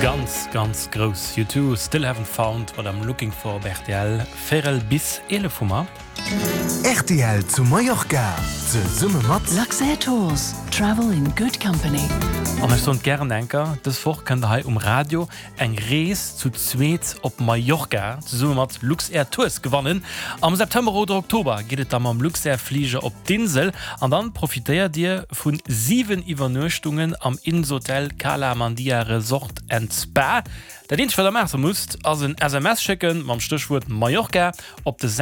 Ganz gross. U2 still haven't found what I'm looking for bei RTL. Ferrel bis 11 Uhr. RTL zu Mallorca. Zu Summe mat Luxair Tours. Travel in good company. Und ich stond gern denken, das Woche kann daheim Radio ein Reis zu zweit op Mallorca zu Summe mat Luxair Tours gewonnen. Am September oder Oktober geht es dann am Luxair Flieger op d'Insel und dann profitiert ihr von 7 Übernachtungen am Inselhotel Cala Mandia Resort and Spa. Der Dienst für der Messe muss also ein SMS schicken beim Stichwort Mallorca op de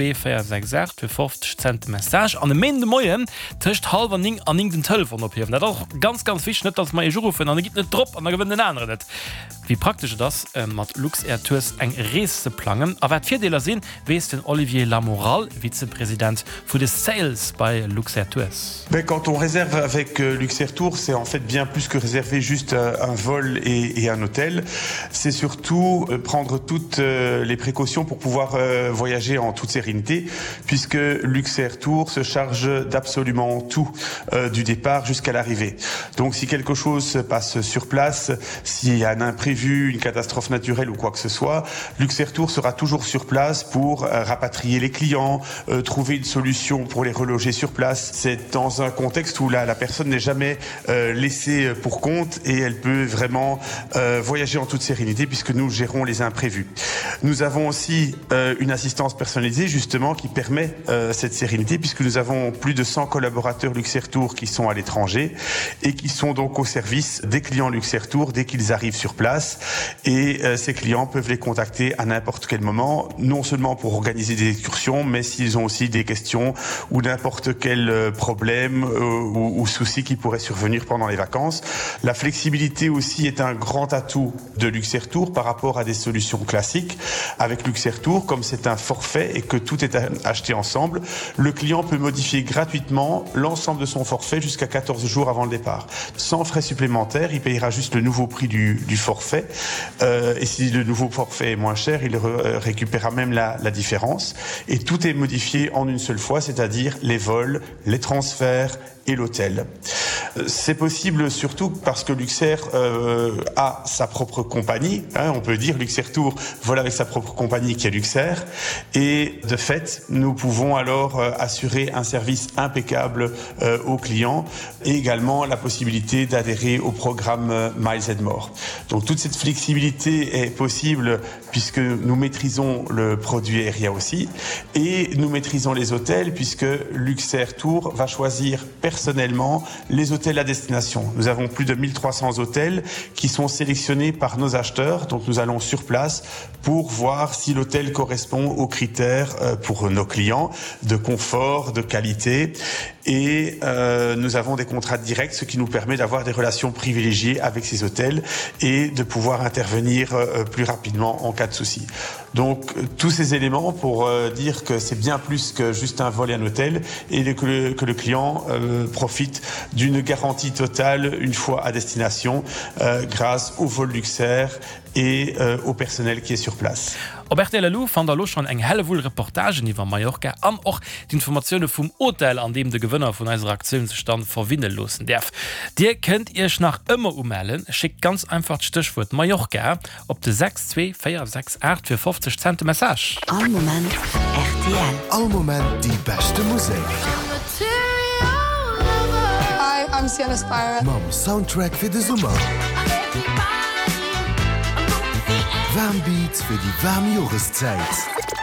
62468 für 50 Cent Message an den Mende Moyen tischt halber Ning an den Telefon opheben. Das auch ganz wichtig, nicht, dass man rufen und dann gibt nicht Drop und dann gewinnt den anderen nicht. Wie praktisch das mit Luxair Tours eng Reis zu planen. Aber vier Dealer sehen, wie ist denn Olivier Lamoral, Vizepräsident für die Sales bei Luxair Tours. Quand on réserve avec Luxair Tours, c'est en fait bien plus que réserver juste un vol et un hôtel. C'est surtout prendre toutes les précautions pour pouvoir voyager en toute sérénité, puisque Luxair Tours se charge d'absolument tout, du départ jusqu'à l'arrivée. Donc si quelque chose se passe sur place, s'il y a un imprévu, une catastrophe naturelle ou quoi que ce soit, Luxair Tours sera toujours sur place pour rapatrier les clients, trouver une solution pour les reloger sur place. C'est dans un contexte où la personne n'est jamais laissée pour compte et elle peut vraiment voyager en toute sérénité puisque nous gérons les imprévus. Nous avons aussi une assistance personnalisée justement qui permet cette sérénité puisque nous avons plus de 100 collaborateurs Luxair Tours qui sont à l'étranger et qui sont donc au service des clients Luxair Tours dès qu'ils arrivent sur place. Et ces clients peuvent les contacter à n'importe quel moment, non seulement pour organiser des excursions, mais s'ils ont aussi des questions ou n'importe quel problème ou souci qui pourrait survenir pendant les vacances. La flexibilité aussi est un grand atout de Luxair Tours par rapport à des solutions classiques. Avec Luxair Tours, comme c'est un forfait et que tout est acheté ensemble, le client peut modifier gratuitement l'ensemble de son forfait jusqu'à 14 jours avant le départ. Sans frais supplémentaires, il payera juste le nouveau prix du forfait. Et si le nouveau forfait est moins cher, il récupérera même la différence. Et tout est modifié en une seule fois, c'est-à-dire les vols, les transferts et l'hôtel. C'est possible surtout parce que Luxair a sa propre compagnie. On peut dire Luxair Tours vole avec sa propre compagnie qui est Luxair. Et de fait, nous pouvons alors assurer un service impeccable aux clients et également la possibilité d'adhérer au programme Miles & More. Donc toute cette flexibilité est possible puisque nous maîtrisons le produit aérien aussi et nous maîtrisons les hôtels puisque Luxair Tours va choisir personnellement les hôtels à destination. Nous avons plus de 1300 hôtels qui sont sélectionnés par nos acheteurs, donc nous allons sur place pour voir si l'hôtel correspond aux critères pour nos clients de confort, de qualité et nous avons des contrats directs, ce qui nous permet d'avoir des relations privilégiées avec ces hôtels et de pouvoir intervenir plus rapidement en cas de souci. Donc tous ces éléments pour dire que c'est bien plus que juste un vol et un hôtel et que le client profite d'une garantie totale une fois à destination grâce au vol Luxair et au personnel qui est sur place. Robert Lou fand da schon eng hellewull Reportagen iwwer Mallorca an och d'Informationune vum Hotel, an dem de Gewënner vun eiser Aktionsstand verwindellosen derf. Dir könnt ihrch nach ëmmer umellen, schickt ganz einfach Stichwort Mallorca op de 62468 für 50 Cent Message. All Moment RTL. All Moment die beste Musik. Hi, I'm Sienna Spire. Mam Soundtrack für de Sommer. Warmbeats für die warme Jahreszeit.